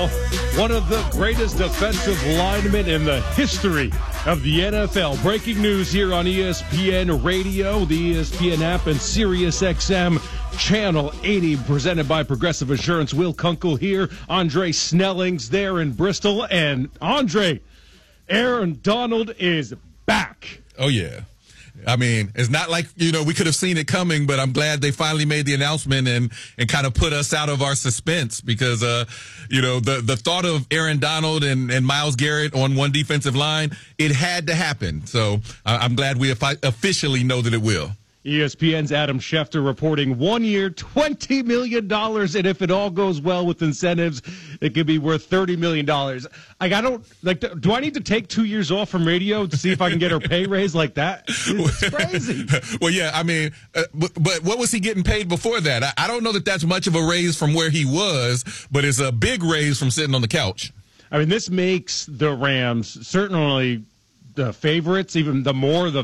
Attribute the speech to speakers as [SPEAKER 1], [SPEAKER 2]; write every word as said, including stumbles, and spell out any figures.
[SPEAKER 1] one of the greatest defensive linemen in the history of the N F L. Breaking news here on E S P N Radio, the E S P N app, and Sirius X M Channel eighty, presented by Progressive Insurance. Will Kunkel here. Andre Snelling's there in Bristol. And Andre, Aaron Donald is back.
[SPEAKER 2] Oh, yeah. I mean, it's not like, you know, we could have seen it coming, but I'm glad they finally made the announcement and, and kind of put us out of our suspense because, uh, you know, the, the thought of Aaron Donald and, and Myles Garrett on one defensive line, it had to happen. So uh, I'm glad we officially know that it will.
[SPEAKER 1] E S P N's Adam Schefter reporting one year, twenty million dollars, and if it all goes well with incentives, it could be worth thirty million dollars. Like, I don't, like, do I need to take two years off from radio to see if I can get her pay raise like that? It's crazy.
[SPEAKER 2] Well, yeah, I mean, uh, but, but what was he getting paid before that? I, I don't know that that's much of a raise from where he was, but it's a big raise from sitting on the couch.
[SPEAKER 1] I mean, this makes the Rams certainly the favorites, even the more the